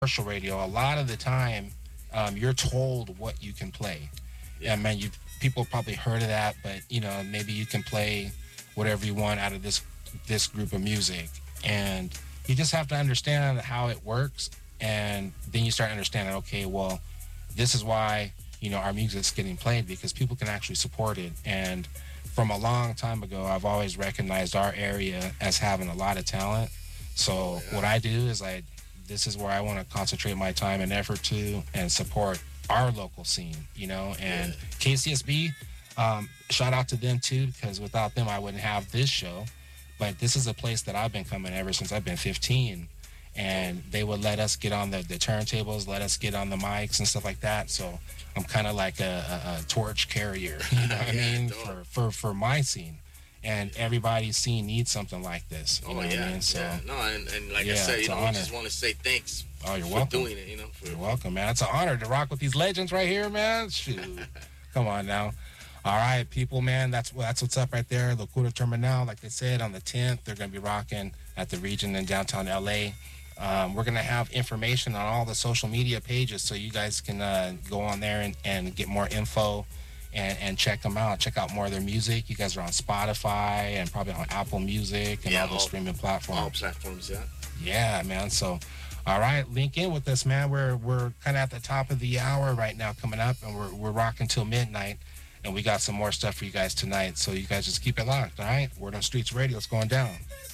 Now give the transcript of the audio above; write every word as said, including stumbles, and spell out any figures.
commercial radio, a lot of the time, um, you're told what you can play. Yeah, man, you people probably heard of that, but you know, maybe you can play whatever you want out of this this group of music, and you just have to understand how it works, and then you start understanding, okay, well, this is why, you know, our music's getting played, because people can actually support it. And from a long time ago, I've always recognized our area as having a lot of talent. So oh, yeah. what I do is I, this is where I want to concentrate my time and effort to and support our local scene, you know, and yeah. K C S B, um, shout out to them too, because without them, I wouldn't have this show. But this is a place that I've been coming ever since I've been fifteen. And they would let us get on the, the turntables, let us get on the mics and stuff like that. So I'm kind of like a, a, a torch carrier, you know what I yeah, mean, for, for, for my scene. And everybody's scene needs something like this. You oh, know yeah. what I mean? So, yeah. No, and, and like yeah, I said, you know, I honor. just want to say thanks oh, you're for welcome. doing it, you know. For, you're welcome, man. It's an honor to rock with these legends right here, man. Shoot. Come on now. All right, people, man, that's that's what's up right there. Locura Terminal, like they said, on the tenth, they're going to be rocking at the Region in downtown L A. Um, we're going to have information on all the social media pages, so you guys can uh, go on there and, and get more info and, and check them out. Check out more of their music. You guys are on Spotify and probably on Apple Music and yeah, all those all, streaming platforms. All platforms, yeah. Yeah, man. So, all right, link in with us, man. We're we're kind of at the top of the hour right now coming up, and we're, we're rocking till midnight. And we got some more stuff for you guys tonight. So you guys just keep it locked, all right? Word on Streets Radio is going down.